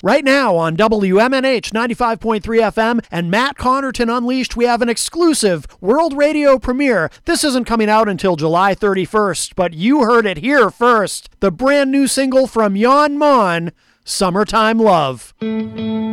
Right now on WMNH 95.3 FM and Matt Connerton Unleashed, we have an exclusive world radio premiere. This isn't coming out until July 31st, but you heard it here first. The brand new single from Jan Mon, Summertime Love.